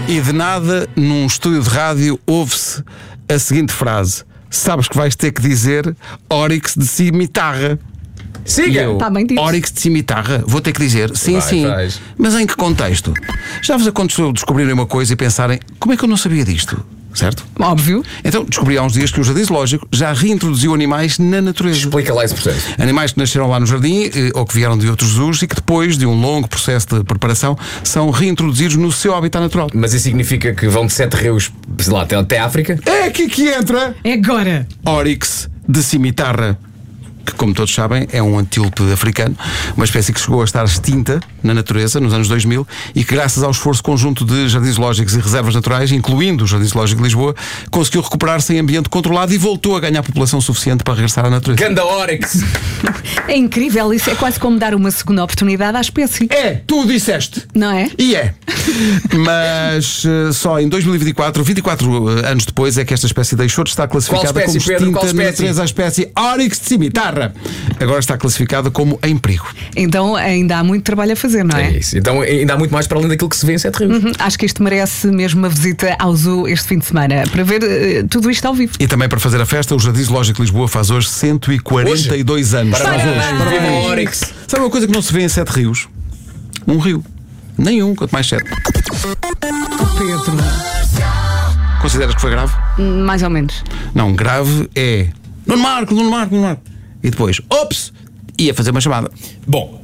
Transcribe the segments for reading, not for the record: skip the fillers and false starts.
E de nada, num estúdio de rádio, ouve-se a seguinte frase: sabes que vais ter que dizer Oryx de cimitarra. Siga! Tá bem dito. Oryx de cimitarra, vou ter que dizer, sim, sim. Vais. Mas em que contexto? Já vos aconteceu descobrirem uma coisa e pensarem: como é que eu não sabia disto? Certo? Óbvio. Então descobri há uns dias que o Jardim Zoológico já reintroduziu animais na natureza. Explica lá esse processo. Animais que nasceram lá no jardim ou que vieram de outros zoos e que depois de um longo processo de preparação são reintroduzidos no seu habitat natural. Mas isso significa que vão de 7 rios, sei lá, até a África? É aqui que entra É agora. Oryx de cimitarra, que, como todos sabem, é um antílope africano, uma espécie que chegou a estar extinta na natureza nos anos 2000 e que, graças ao esforço conjunto de jardins zoológicos e reservas naturais, incluindo o Jardim Zoológico de Lisboa, conseguiu recuperar-se em ambiente controlado e voltou a ganhar população suficiente para regressar à natureza. Ganda Oryx! É incrível, isso é quase como dar uma segunda oportunidade à espécie. É, tu disseste. Não é? E é. Mas só em 2024, 24 anos depois, é que esta espécie deixou de estar classificada Qual espécie, como Pedro? extinta Qual na espécie? natureza. A espécie Oryx de cimitarra agora está classificada como em perigo. Então ainda há muito trabalho a fazer, não é? É isso. Então ainda há muito mais para além daquilo que se vê em 7 rios. Acho que isto merece mesmo uma visita ao zoo este fim de semana para ver tudo isto ao vivo. E também para fazer a festa, o Jardim Zoológico de Lisboa faz hoje 142 anos. Parabéns. Faz hoje. Viva Parabéns. o Oryx! Sabe uma coisa que não se vê em 7 rios? Um rio. Nenhum, quanto mais 7. Pedro. Consideras que foi grave? Mais ou menos. Não, grave é Nuno Marco. E depois, ops, ia fazer uma chamada. Bom,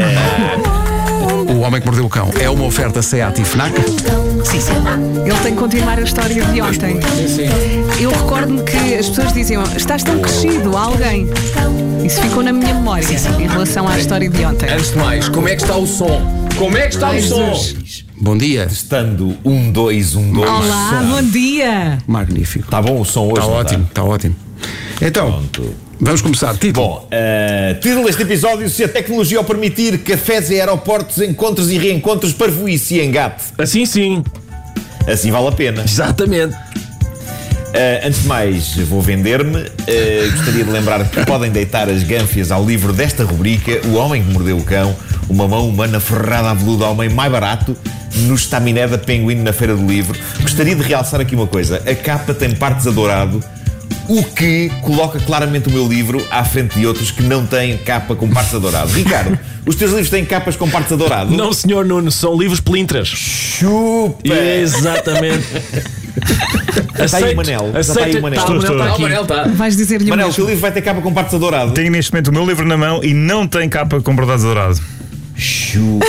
O Homem que Mordeu o Cão é uma oferta SEAT e FNAC. Ele tem que continuar a história de ontem. Eu recordo-me que as pessoas diziam: estás tão crescido, há alguém. Isso ficou na minha memória em relação à história de ontem. Antes de mais, como é que está o som? Como é que está Ai, o som? Jesus. Bom dia. testando 1, 2, 1, 2. Olá, bom dia. Magnífico. Está bom o som hoje? Está não ótimo, está ótimo. Então, Pronto. vamos começar. Título. Bom, título deste episódio: se a tecnologia o permitir, cafés e aeroportos, encontros e reencontros, parvoíce e engate. Assim sim, Assim vale a pena. exatamente. Antes de mais, vou vender-me. Gostaria de lembrar que podem deitar as gânfias ao livro desta rubrica: O Homem que Mordeu o Cão, uma mão humana ferrada à veludo ao homem mais barato, no estaminé da Penguin na Feira do Livro. Gostaria de realçar aqui uma coisa: a capa tem partes a dourado, o que coloca claramente o meu livro à frente de outros que não têm capa com partes a dourado. Ricardo, os teus livros têm capas com partes a dourado? Não, senhor Nuno, são livros pelintras. Chupa! Exatamente. Está aí o Manel. Já está aí o Manel. Tá, o Manel está Ah, o aqui. Manel está. Vais dizer-lhe o Manel, o teu mesmo. livro vai ter capa com partes a dourado? Tenho neste momento o meu livro na mão e não tem capa com bordado dourado. Chupa!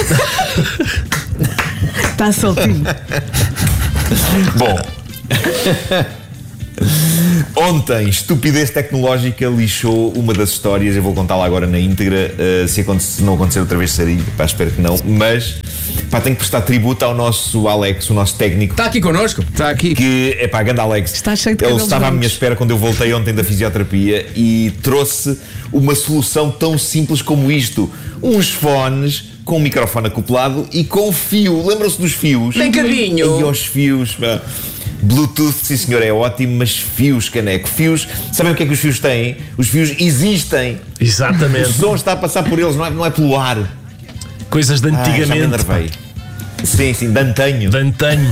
Está soltinho. Bom. Ontem, estupidez tecnológica lixou uma das histórias. Eu vou contá-la agora na íntegra. Se não acontecer outra vez, seria. Pá, espero que não. Mas, pá, tenho que prestar tributo ao nosso Alex, o nosso técnico. Está aqui connosco. Está aqui. Que, é pá, grande Alex. Está cheio de Ele cabelos estava à minha brancos. espera quando eu voltei ontem da fisioterapia e trouxe uma solução tão simples como isto: uns fones com um microfone acoplado e com fio. Lembram-se dos fios? Tem cabinho. E aos fios, pá. Bluetooth, sim senhor, é ótimo, mas fios, caneco. Fios, sabem o que é que os fios têm? Os fios existem. O Exatamente. som está a passar por eles, não é pelo ar. Coisas de Já me antigamente. enervei. Sim, de antanho. De antanho.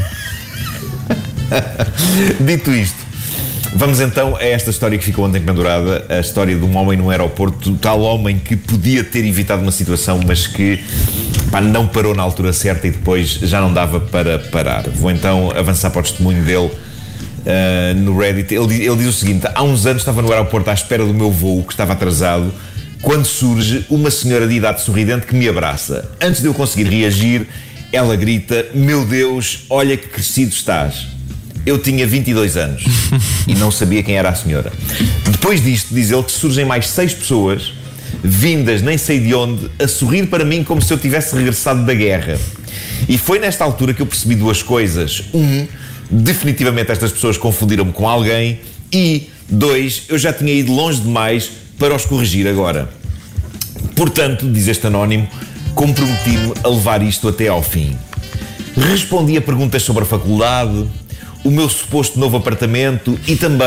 Dito isto, vamos então a esta história que ficou ontem pendurada. A história de um homem no aeroporto. Tal homem que podia ter evitado uma situação, mas que, pá, não parou na altura certa e depois já não dava para parar. Vou então avançar para o testemunho dele no Reddit. Ele diz o seguinte: há uns anos estava no aeroporto à espera do meu voo, que estava atrasado, quando surge uma senhora de idade sorridente que me abraça. Antes de eu conseguir reagir, ela grita: meu Deus, olha que crescido estás. Eu tinha 22 anos e não sabia quem era a senhora. Depois disto, diz ele que surgem mais 6 pessoas, vindas nem sei de onde, a sorrir para mim como se eu tivesse regressado da guerra. E foi nesta altura que eu percebi duas coisas. Definitivamente estas pessoas confundiram-me com alguém. E 2, eu já tinha ido longe demais para os corrigir agora. Portanto, diz este anónimo, comprometi-me a levar isto até ao fim. Respondi a perguntas sobre a faculdade, o meu suposto novo apartamento e também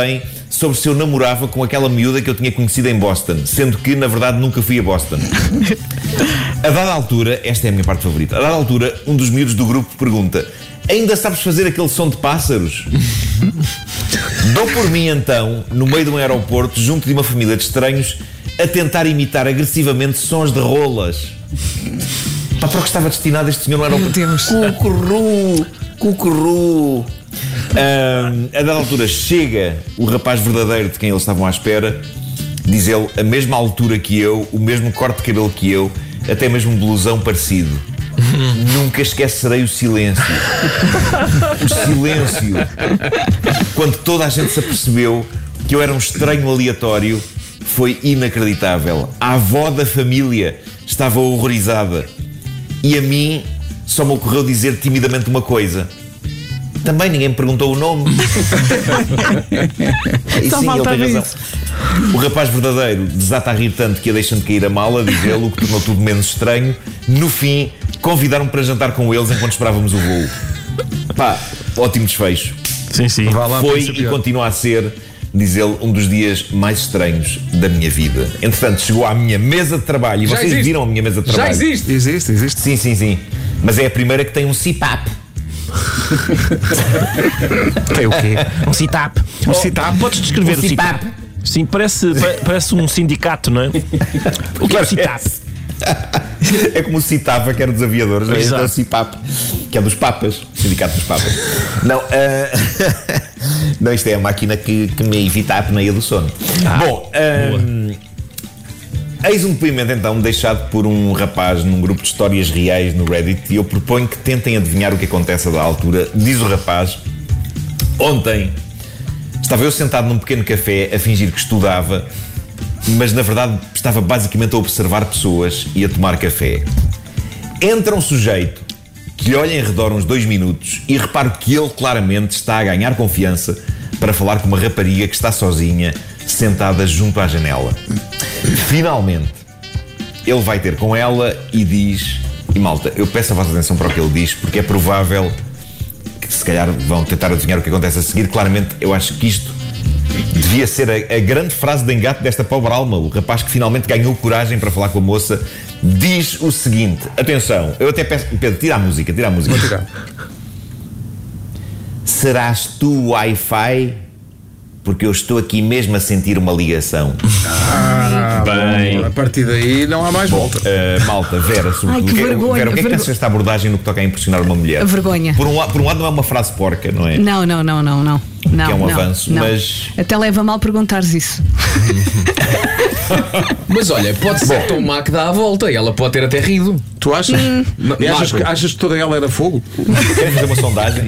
sobre se eu namorava com aquela miúda que eu tinha conhecido em Boston, sendo que, na verdade, nunca fui a Boston. A dada altura, esta é a minha parte favorita, a dada altura, um dos miúdos do grupo pergunta: ainda sabes fazer aquele som de pássaros? Dou por mim, então, no meio de um aeroporto, junto de uma família de estranhos, a tentar imitar agressivamente sons de rolas. Para o que estava destinado este senhor no aeroporto. Meu Deus. Cucurru, cucurru. A dada altura chega o rapaz verdadeiro de quem eles estavam à espera. Diz ele, a mesma altura que eu, o mesmo corte de cabelo que eu, até mesmo um blusão parecido. Nunca esquecerei o silêncio. O silêncio. Quando toda a gente se apercebeu que eu era um estranho aleatório, foi inacreditável. A avó da família estava horrorizada. E a mim só me ocorreu dizer timidamente uma coisa. Também ninguém me perguntou o nome. E Só sim, ele faltava tem razão. isso. O rapaz verdadeiro desata a rir tanto que ia deixando cair a mala, diz ele, o que tornou tudo menos estranho. No fim, convidaram-me para jantar com eles enquanto esperávamos o voo. Pá, ótimo desfecho. Sim, sim. Vá lá, Foi pensa e pior. continua a ser, diz ele, um dos dias mais estranhos da minha vida. Entretanto, chegou à minha mesa de trabalho. E Já vocês existe. viram a minha mesa de Já trabalho? existe. Existe. Sim, sim, sim. Mas é a primeira que tem um CPAP. Tem o quê? Um CITAP. Um CITAP. Podes descrever o CITAP? Sim, parece um sindicato, não é? O que é o CITAP? É como o CITAVA, que era dos aviadores, não é? Exato. Então, o CIPAP, que é dos Papas, o Sindicato dos Papas. Não, não, isto é a máquina que me evita a apneia do sono. Bom, eis um depoimento então deixado por um rapaz num grupo de histórias reais no Reddit, e eu proponho que tentem adivinhar o que acontece a da altura. Diz o rapaz: ontem estava eu sentado num pequeno café a fingir que estudava, mas na verdade estava basicamente a observar pessoas e a tomar café. Entra um sujeito que lhe olha em redor uns 2 minutos e reparo que ele claramente está a ganhar confiança para falar com uma rapariga que está sozinha, sentada junto à janela. Finalmente, ele vai ter com ela e diz... E malta, eu peço a vossa atenção para o que ele diz, porque é provável que se calhar vão tentar adivinhar o que acontece a seguir. Claramente, eu acho que isto devia ser a grande frase de engate desta pobre alma. O rapaz que finalmente ganhou coragem para falar com a moça diz o seguinte. Atenção, eu até peço... Pedro, tira a música. Vou tirar. Serás tu o Wi-Fi? Porque eu estou aqui mesmo a sentir uma ligação. Bem. A partir daí não há mais volta. Malta, Vera, sobretudo. Ai, que vergonha, Vera, o que é que vergonha. achas desta abordagem no que toca a impressionar uma mulher? A vergonha. Por um lado não é uma frase porca, não é? Não. Que é um avanço, não. mas... Até leva mal perguntares isso. Mas olha, pode ser tão má que dá a volta e ela pode ter até rido. Tu achas? E achas, Marco. achas que toda ela era fogo? Querem fazer uma sondagem?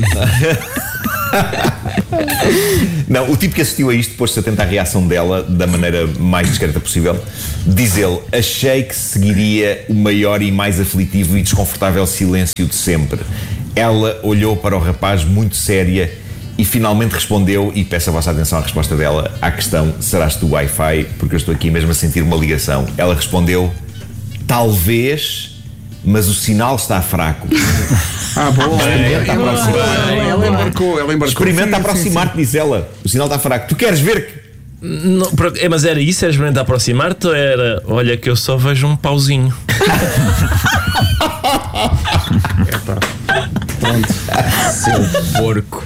Não, o tipo que assistiu a isto pôs-se atento à reação dela da maneira mais discreta possível. Diz ele: achei que seguiria o maior e mais aflitivo e desconfortável silêncio de sempre. Ela olhou para o rapaz muito séria e finalmente respondeu, e peço a vossa atenção à resposta dela à questão: serás tu o Wi-Fi? Porque eu estou aqui mesmo a sentir uma ligação. Ela respondeu: talvez, mas o sinal está fraco. Bom. Ela embarcou. Experimenta aproximar-te, diz ela. O sinal está fraco. Tu queres ver que... Não, mas era isso? Era experimentar aproximar-te ou era... Olha que eu só vejo um pauzinho. Seu porco.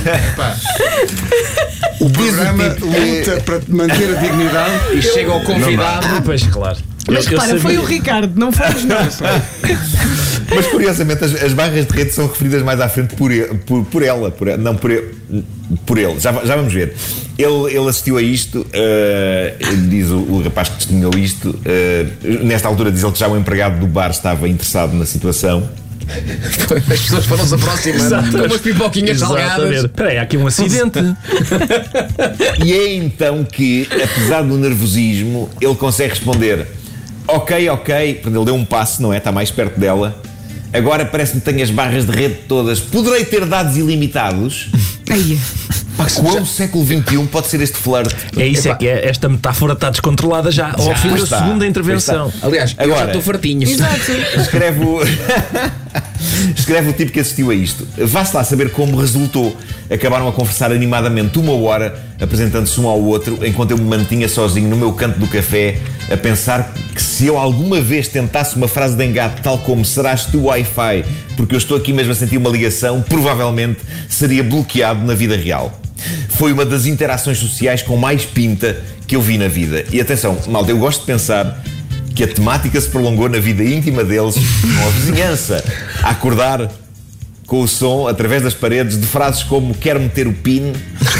O programa luta para manter a dignidade. E chega ao convidado. Pois, claro. Mas Eu repara, sabia. foi o Ricardo, não fomos nós. Mas curiosamente as barras de rede são referidas mais à frente por ela. Não, por ele. Já vamos ver. Ele assistiu a isto, diz o rapaz que testemunhou isto. Nesta altura diz ele que já o empregado do bar estava interessado na situação. As pessoas foram-se aproximando com umas pipoquinhas salgadas. Espera aí, há aqui um acidente. E é então que, apesar do nervosismo, ele consegue responder: ok. Portanto, ele deu um passo, não é? Está mais perto dela. Agora parece-me que tenho as barras de rede todas. Poderei ter dados ilimitados? Ai, Quão século XXI pode ser este flerte? É isso, é que esta metáfora está descontrolada já ao fim da está, segunda intervenção. pois está. Aliás, eu já Agora, estou fartinho. exato. Escreve Escreve o tipo que assistiu a isto. Vá-se lá saber como resultou. Acabaram a conversar animadamente 1 hora, apresentando-se um ao outro, enquanto eu me mantinha sozinho no meu canto do café, a pensar que se eu alguma vez tentasse uma frase de engate tal como serás tu Wi-Fi, porque eu estou aqui mesmo a sentir uma ligação, provavelmente seria bloqueado na vida real. Foi uma das interações sociais com mais pinta que eu vi na vida. E atenção, malta, eu gosto de pensar que a temática se prolongou na vida íntima deles, com a vizinhança, a acordar com o som, através das paredes, de frases como quero meter o PIN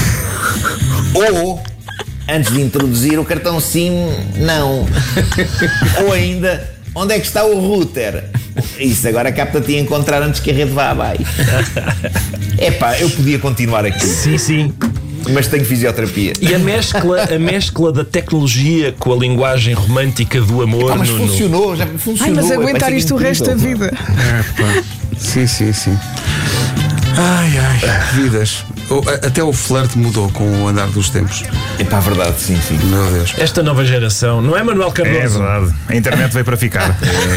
ou, antes de introduzir o cartão SIM, não. Ou ainda, onde é que está o router? Isso agora capta-te a encontrar antes que a rede vá abaixo. Epá, eu podia continuar aqui. Sim. Mas tenho fisioterapia. E a mescla da tecnologia com a linguagem romântica do amor. Mas funcionou, já funcionou. Ai, mas aguentar isto o resto da vida. Sim. Ai, vidas. Até o flerte mudou com o andar dos tempos. É pá, verdade, sim. Meu Deus. Esta nova geração, não é, Manuel Cardoso? É verdade. A internet veio para ficar.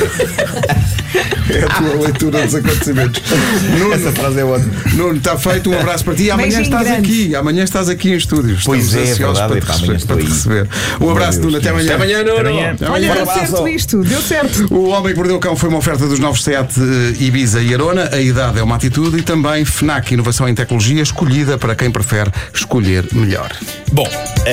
É a tua leitura dos acontecimentos. Essa frase é ótima. Nuno, está feito. Um abraço para ti. Amanhã estás aqui em estúdio. Pois é, ansiosos verdade, para te receber. Um abraço, Nuno. Até amanhã. Até amanhã, Nuno. Olha, deu certo isto. Deu certo. O Homem que Mordeu o Cão foi uma oferta dos novos Seat Ibiza e Arona. A idade é uma atitude. E também FNAC, inovação em tecnologia, escolhida para quem prefere escolher melhor. Bom,